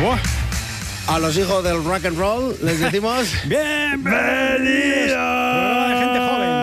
Buah. A los hijos del rock and roll les decimos ¡bienvenidos! Gente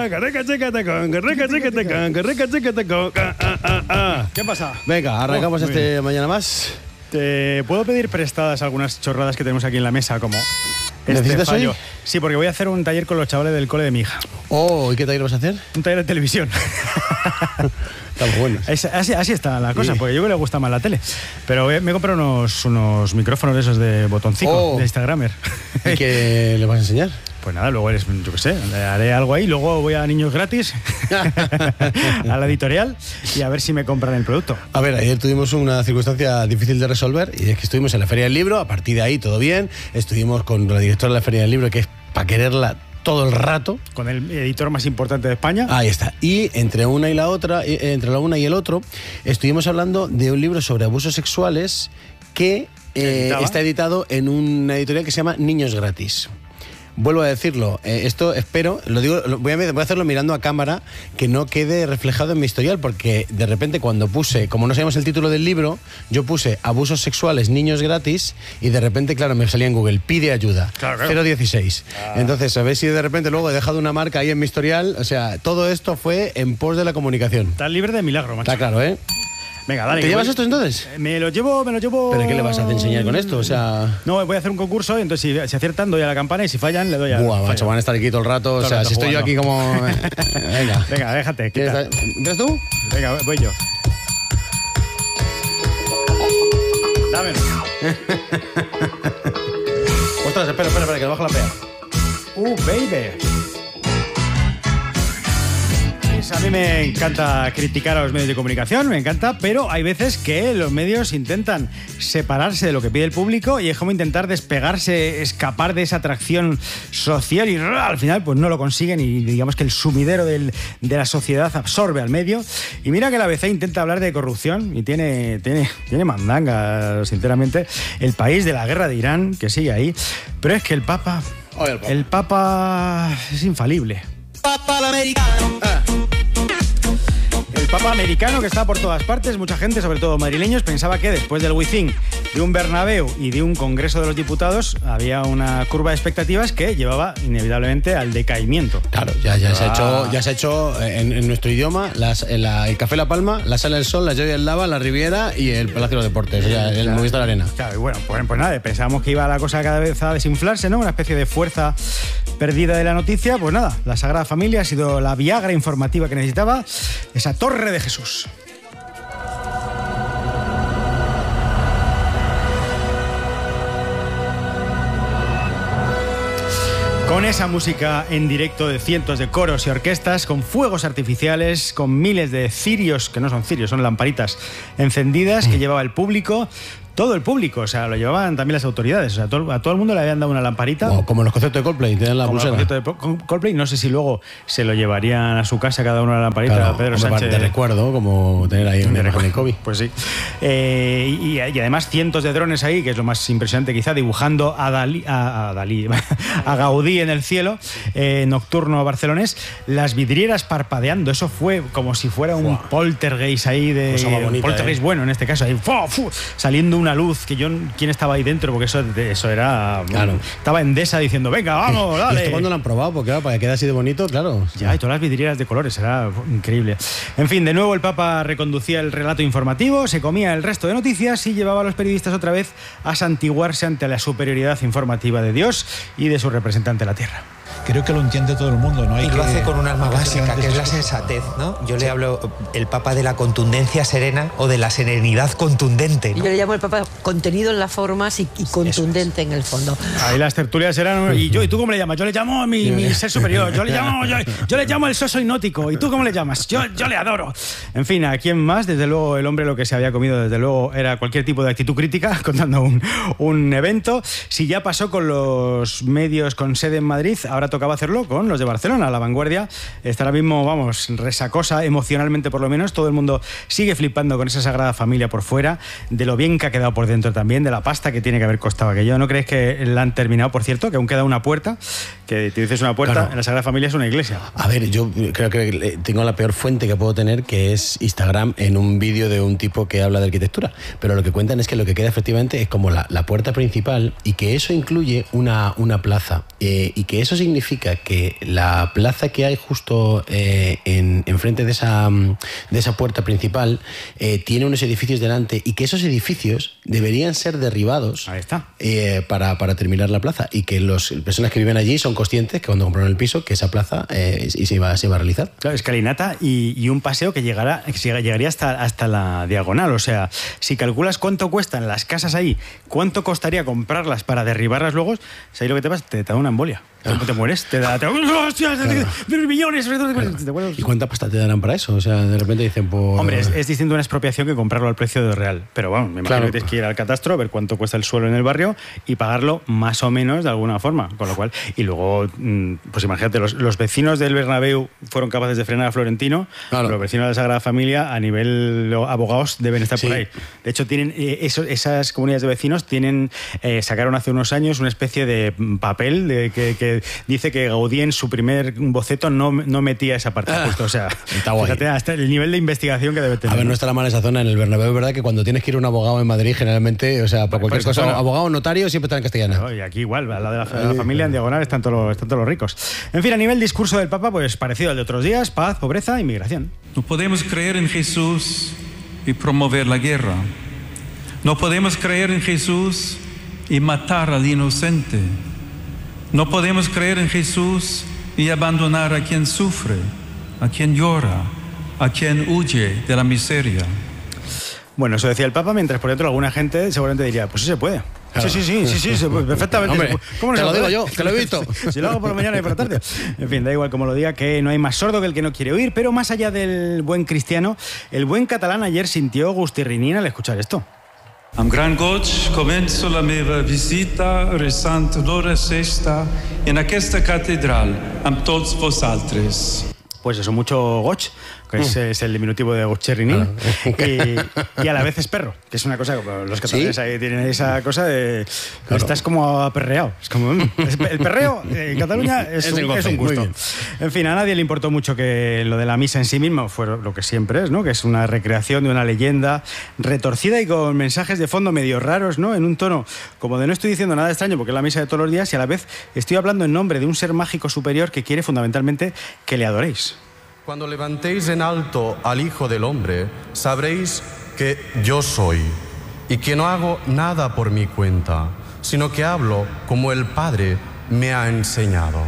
joven. ¿Qué pasa? Venga, arrancamos este mañana más. ¿Te puedo pedir prestadas algunas chorradas que tenemos aquí en la mesa? Como ¿Necesitas fallo. hoy? Sí, porque voy a hacer un taller con los chavales del cole de mi hija. Oh, ¿y qué taller vas a hacer? Un taller de televisión. Están buenos. Así está la cosa, Sí. porque yo creo que le gusta más la tele. Pero me he comprado unos micrófonos de esos de botoncito, de Instagramer. ¿Y qué le vas a enseñar? Pues nada, luego yo qué sé, le haré algo ahí, luego voy a Niños Gratis, a la editorial, y a ver si me compran el producto. A ver, ayer tuvimos una circunstancia difícil de resolver y es que estuvimos en la Feria del Libro, a partir de ahí todo bien, estuvimos con la directora de la Feria del Libro, que es para quererla todo el rato. Con el editor más importante de España. Ahí está. Y entre una y la otra, entre la una y el otro, estuvimos hablando de un libro sobre abusos sexuales que está editado en una editorial que se llama Niños Gratis. Vuelvo a decirlo, esto espero, lo digo, voy a hacerlo mirando a cámara, que no quede reflejado en mi historial, porque de repente cuando puse, como no sabíamos el título del libro, yo puse abusos sexuales, niños gratis, y de repente, claro, me salía en Google, pide ayuda, claro. 016. Entonces, a ver si de repente luego he dejado una marca ahí en mi historial, o sea, todo esto fue en pos de la comunicación. Estás libre de milagro, macho. Está claro, ¿eh? Venga, dale. ¿Te llevas esto entonces? Me lo llevo. ¿Pero qué le vas a enseñar con esto? O sea... No, voy a hacer un concurso y entonces si aciertan doy a la campana y si fallan le doy a... Buah, macho, van a estar aquí todo el rato. O sea, si estoy yo aquí como... Venga. Venga, déjate. Quita. ¿Ves tú? Venga, voy yo. Dámelo. Ostras, espera, que le bajo la pea. Baby. A mí me encanta criticar a los medios de comunicación, me encanta, pero hay veces que los medios intentan separarse de lo que pide el público y es como intentar despegarse, escapar de esa atracción social y al final pues no lo consiguen y digamos que el sumidero de la sociedad absorbe al medio. Y mira que la ABC intenta hablar de corrupción y tiene mandanga, sinceramente. El país de la guerra de Irán, que sigue ahí, pero es que el Papa es infalible. Papa el americano. El Papa americano que está por todas partes, mucha gente, sobre todo madrileños, pensaba que después del Wizzing, de un Bernabéu y de un Congreso de los Diputados había una curva de expectativas que llevaba inevitablemente al decaimiento. Claro, ya se ha hecho en nuestro idioma el Café La Palma, la Sala del Sol, la Joya del Lava, la Riviera y el Palacio de los Deportes, o sea, el Movistar Arena. Claro, y bueno, pues nada, pensábamos que iba la cosa cada vez a desinflarse, ¿no? Una especie de fuerza perdida de la noticia. Pues nada, la Sagrada Familia ha sido la Viagra informativa que necesitaba, esa torre de Jesús. Con esa música en directo de cientos de coros y orquestas, con fuegos artificiales, con miles de cirios, que no son cirios, son lamparitas encendidas que llevaba el público. Todo el público, o sea, lo llevaban también las autoridades. O sea, a todo el mundo le habían dado una lamparita. Wow, como en los conciertos de Coldplay, tienen la pulsera. Como en los conciertos de Coldplay, no sé si luego se lo llevarían a su casa cada uno la lamparita. Claro, a Pedro Sánchez. De recuerdo, como tener ahí un imagen de Kobe. Pues sí. Y además cientos de drones ahí, que es lo más impresionante quizá, dibujando a Gaudí en el cielo, nocturno barcelonés, las vidrieras parpadeando. Eso fue como si fuera un poltergeist ahí de... Cosa más bonita, poltergeist bueno, en este caso. Ahí, saliendo una luz que quién estaba ahí dentro, porque eso era... Claro. Estaba Endesa diciendo, venga, vamos, dale. ¿Y esto cuándo lo han probado? Porque claro, para que quede así de bonito, claro. Ya, y todas las vidrieras de colores, era increíble. En fin, de nuevo el Papa reconducía el relato informativo, se comía el resto de noticias y llevaba a los periodistas otra vez a santiguarse ante la superioridad informativa de Dios y de su representante en la tierra. Creo que lo entiende todo el mundo, ¿no? Y lo hace con un arma básica, que es la sensatez, ¿no? Yo le hablo el Papa de la contundencia serena o de la serenidad contundente, ¿no? Yo le llamo el Papa contenido en las formas y contundente en el fondo. Ahí las tertulias eran... ¿Y tú cómo le llamas? Yo le llamo mi ser superior. Yo le llamo el soso hipnótico. ¿Y tú cómo le llamas? Yo le adoro. En fin, ¿a quién más? Desde luego, el hombre lo que se había comido, desde luego, era cualquier tipo de actitud crítica, contando un evento. Si ya pasó con los medios con sede en Madrid, ahora toca tocaba hacerlo con los de Barcelona. La Vanguardia está ahora mismo, vamos, resacosa emocionalmente por lo menos. Todo el mundo sigue flipando con esa Sagrada Familia por fuera, de lo bien que ha quedado por dentro también, de la pasta que tiene que haber costado aquello. ¿No crees que la han terminado, por cierto? Que aún queda una puerta, que te dices una puerta, claro. En la Sagrada Familia es una iglesia. A ver, yo creo que tengo la peor fuente que puedo tener, que es Instagram, en un vídeo de un tipo que habla de arquitectura. Pero lo que cuentan es que lo que queda efectivamente es como la puerta principal, y que eso incluye una plaza. Y que eso significa que la plaza que hay justo enfrente de esa puerta principal tiene unos edificios delante, y que esos edificios deberían ser derribados. Ahí está. Para terminar la plaza, y que las personas que viven allí son conscientes que cuando compraron el piso, que esa plaza se iba a realizar. Claro, escalinata y un paseo que llegaría hasta la diagonal. O sea, si calculas cuánto cuestan las casas ahí, cuánto costaría comprarlas para derribarlas luego, ¿sabes lo que te pasa? Te da una embolia. Te mueres, te da millones. ¿Y cuánta pasta te darán para eso? O sea, de repente dicen por... Hombre, es distinto una expropiación que comprarlo al precio de real. Pero bueno, me imagino que tienes que ir al catastro, ver cuánto cuesta el suelo en el barrio y pagarlo más o menos de alguna forma. Con lo cual, y luego, pues imagínate, los vecinos del Bernabéu fueron capaces de frenar a Florentino. Claro. Los vecinos de la Sagrada Familia, a nivel abogados, deben estar por ahí. De hecho, tienen esas comunidades de vecinos sacaron hace unos años una especie de papel que dice que Gaudí en su primer boceto no metía esa parte justo. O sea, fíjate hasta el nivel de investigación que debe tener. A ver, no está la mala esa zona en el Bernabéu. Es verdad que cuando tienes que ir a un abogado en Madrid, generalmente, o sea, para cualquier cosa, abogado o notario siempre está en castellano. No, y aquí igual, al lado de la familia, en diagonal, están todos los ricos. En fin, a nivel discurso del Papa, pues parecido al de otros días: paz, pobreza, inmigración. No podemos creer en Jesús y promover la guerra. No podemos creer en Jesús y matar al inocente. No podemos creer en Jesús y abandonar a quien sufre, a quien llora, a quien huye de la miseria. Bueno, eso decía el Papa, mientras por dentro alguna gente seguramente diría, pues sí se puede. Claro. Sí, perfectamente. Hombre, ¿cómo no te lo digo yo, que lo he visto. Si lo hago por la mañana y por la tarde. En fin, da igual como lo diga, que no hay más sordo que el que no quiere oír, pero más allá del buen cristiano, el buen catalán ayer sintió gustirrinina al escuchar esto. Amb gran goig començo la meva visita resant l'hora sexta en aquesta catedral amb tots vosaltres. Pues eso, mucho goch, que es el diminutivo de gocherrinín, y a la vez es perro, que es una cosa, como los catalanes ahí tienen esa cosa de... Estás como aperreado. Es como, el perreo en Cataluña es un gusto. En fin, a nadie le importó mucho que lo de la misa en sí mismo fuera lo que siempre es, ¿no? Que es una recreación de una leyenda retorcida y con mensajes de fondo medio raros, ¿no? En un tono como de no estoy diciendo nada extraño porque es la misa de todos los días, y a la vez estoy hablando en nombre de un ser mágico superior que quiere fundamentalmente que le adoréis. Cuando levantéis en alto al Hijo del Hombre, sabréis que yo soy, y que no hago nada por mi cuenta, sino que hablo como el Padre me ha enseñado.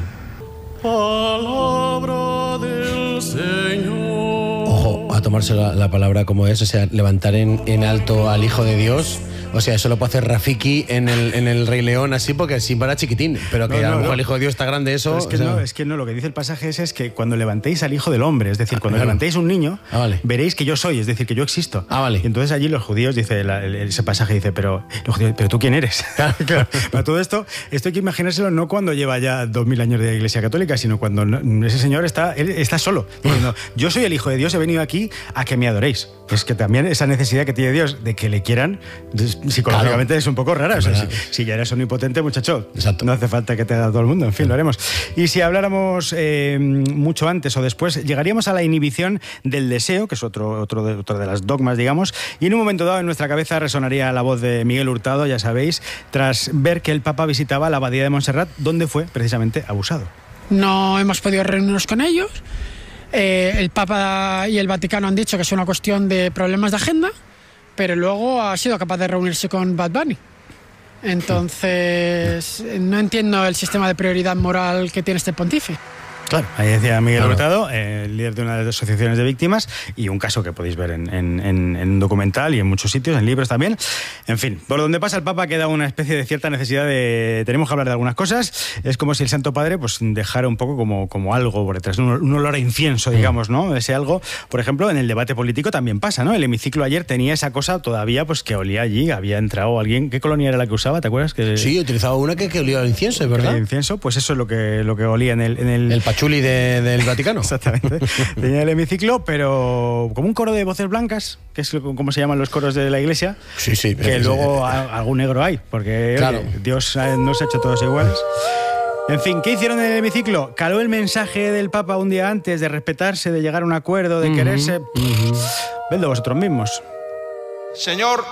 Palabra del Señor. Ojo, a tomarse la palabra como es, o sea, levantar en alto al Hijo de Dios. O sea, eso lo puede hacer Rafiki en el Rey León, así, porque así para chiquitín. Pero que a lo mejor el Hijo de Dios está grande, eso... Es que no, lo que dice el pasaje es que cuando levantéis al Hijo del Hombre, es decir, cuando levantéis un niño, veréis que yo soy, es decir, que yo existo. Y entonces allí los judíos, dice ese pasaje, dice, pero ¿tú quién eres? Claro. Para todo esto hay que imaginárselo no cuando lleva ya 2000 años de Iglesia Católica, sino cuando ese señor está solo. Diciendo, yo soy el Hijo de Dios, he venido aquí a que me adoréis. Es que también esa necesidad que tiene Dios de que le quieran, psicológicamente es un poco rara. O sea, si ya eres omnipotente, muchacho, no hace falta que te haga todo el mundo. En fin, lo haremos. Y si habláramos mucho antes o después, llegaríamos a la inhibición del deseo, que es otro de las dogmas, digamos, y en un momento dado en nuestra cabeza resonaría la voz de Miguel Hurtado, ya sabéis, tras ver que el Papa visitaba la abadía de Montserrat, donde fue precisamente abusado. No hemos podido reunirnos con ellos. El Papa y el Vaticano han dicho que es una cuestión de problemas de agenda, pero luego ha sido capaz de reunirse con Bad Bunny. Entonces, no entiendo el sistema de prioridad moral que tiene este pontífice. Claro, ahí decía Miguel Hurtado, líder de una de las asociaciones de víctimas, y un caso que podéis ver en un documental y en muchos sitios, en libros también. En fin, por donde pasa el Papa queda una especie de cierta necesidad de... Tenemos que hablar de algunas cosas. Es como si el Santo Padre pues dejara un poco como algo por detrás, un olor a incienso, digamos, ¿no? Ese algo, por ejemplo, en el debate político también pasa, ¿no? El hemiciclo ayer tenía esa cosa todavía pues que olía allí, había entrado alguien... ¿Qué colonia era la que usaba? ¿Te acuerdas? Sí, utilizaba una que olía al incienso, ¿verdad? El incienso, pues eso es lo que olía en el... El pachuli del Vaticano. Exactamente. Tenía el hemiciclo, pero como un coro de voces blancas, que es como se llaman los coros de la iglesia. Sí, sí. Que luego algún negro hay, porque claro. Oye, Dios no se ha hecho todos iguales. En fin, ¿qué hicieron en el hemiciclo? Caló el mensaje del Papa un día antes de respetarse, de llegar a un acuerdo, de quererse. Vedlo vosotros mismos. Señor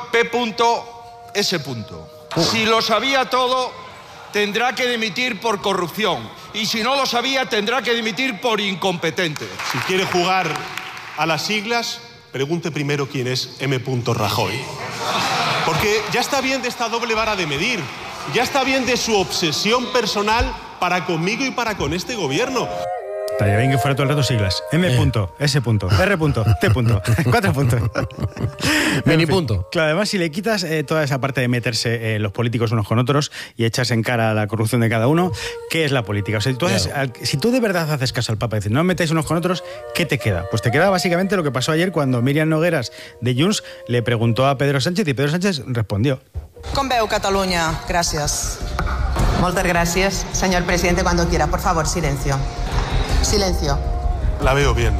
P.S. Si lo sabía todo, tendrá que dimitir por corrupción. Y si no lo sabía, tendrá que dimitir por incompetente. Si quiere jugar a las siglas, pregunte primero quién es M. Rajoy. Porque ya está bien de esta doble vara de medir. Ya está bien de su obsesión personal para conmigo y para con este gobierno. Estaría bien que fuera todo el rato siglas. M. S. R. T. 4 puntos. Mini punto. Claro, además, si le quitas toda esa parte de meterse los políticos unos con otros y echarse en cara la corrupción de cada uno, ¿qué es la política? O sea, si tú de verdad haces caso al Papa y dices, no metáis unos con otros, ¿qué te queda? Pues te queda básicamente lo que pasó ayer cuando Míriam Nogueras de Junts le preguntó a Pedro Sánchez y Pedro Sánchez respondió. Com veu Catalunya? Gràcies. Moltes gràcies, señor presidente, cuando quiera. Por favor, silencio. Silencio. La veo bien.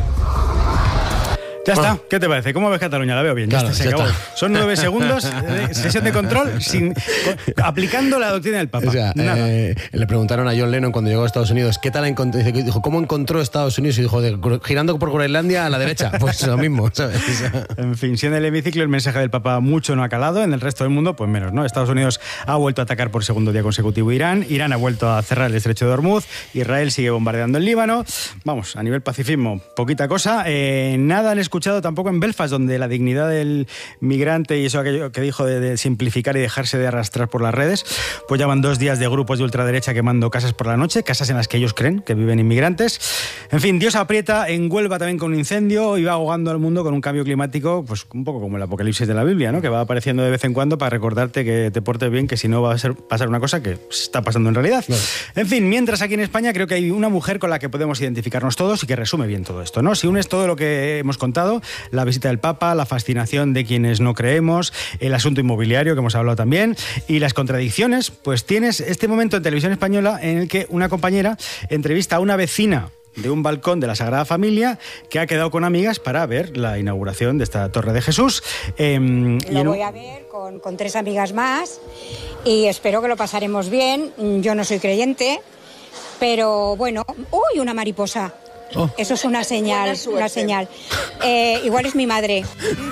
Ya está. ¿Qué te parece? ¿Cómo ves Cataluña? La veo bien. Claro, se acabó. Son 9 segundos, sesión de control, aplicando la doctrina del Papa. O sea, le preguntaron a John Lennon cuando llegó a Estados Unidos, ¿qué tal encontró? Dijo, ¿cómo encontró Estados Unidos? Y dijo, girando por Groenlandia a la derecha. Pues lo mismo, ¿sabes? O sea. En fin, si en el hemiciclo el mensaje del Papa mucho no ha calado, en el resto del mundo, pues menos, ¿no? Estados Unidos ha vuelto a atacar por segundo día consecutivo Irán ha vuelto a cerrar el estrecho de Hormuz, Israel sigue bombardeando el Líbano. Vamos, a nivel pacifismo, poquita cosa. Nada han escuchado tampoco en Belfast, donde la dignidad del migrante y eso aquello que dijo de simplificar y dejarse de arrastrar por las redes, pues llevan 2 días de grupos de ultraderecha quemando casas por la noche, casas en las que ellos creen que viven inmigrantes. En fin, Dios aprieta, en Huelva también con un incendio y va ahogando al mundo con un cambio climático, pues un poco como el apocalipsis de la Biblia, ¿no? Que va apareciendo de vez en cuando para recordarte que te portes bien, que si no va a pasar una cosa que está pasando en realidad. Claro. En fin, mientras aquí en España creo que hay una mujer con la que podemos identificarnos todos y que resume bien todo esto, ¿no? Si unes todo lo que hemos contado, la visita del Papa, la fascinación de quienes no creemos, el asunto inmobiliario que hemos hablado también y las contradicciones, pues tienes este momento en Televisión Española en el que una compañera entrevista a una vecina de un balcón de la Sagrada Familia que ha quedado con amigas para ver la inauguración de esta Torre de Jesús. Lo voy a ver con 3 amigas más y espero que lo pasaremos bien. Yo no soy creyente, pero bueno... ¡Uy, una mariposa! Oh. Eso es una señal, una señal. Igual es mi madre.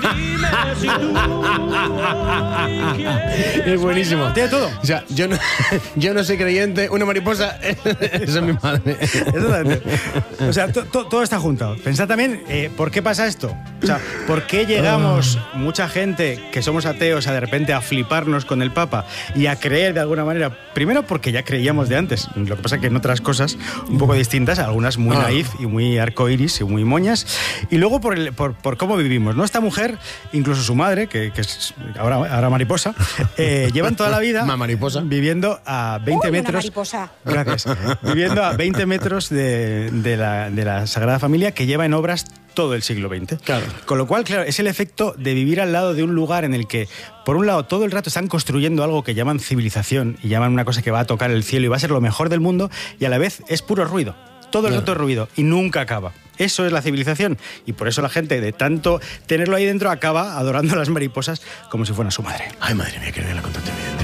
Es buenísimo. Tiene todo. O sea, yo no soy creyente, una mariposa, eso es mi madre. O sea, todo está juntado. Pensad también, ¿por qué pasa esto? O sea, ¿por qué llegamos mucha gente que somos ateos a de repente a fliparnos con el Papa y a creer de alguna manera? Primero porque ya creíamos de antes. Lo que pasa es que en otras cosas un poco distintas, algunas muy naif y muy arcoiris y muy moñas. Y luego por cómo vivimos, ¿no? Esta mujer, incluso su madre, que es ahora mariposa, llevan toda la vida viviendo a 20 metros. Una mariposa. Gracias. Viviendo a 20 metros de la Sagrada Familia, que lleva en obras todo el siglo XX. Claro. Con lo cual, claro, es el efecto de vivir al lado de un lugar en el que, por un lado, todo el rato están construyendo algo que llaman civilización y llaman una cosa que va a tocar el cielo y va a ser lo mejor del mundo, y a la vez es puro ruido. Todo el rato es ruido y nunca acaba. Eso es la civilización. Y por eso la gente, de tanto tenerlo ahí dentro, acaba adorando a las mariposas como si fueran su madre. Ay, madre mía, que no la contaste bien.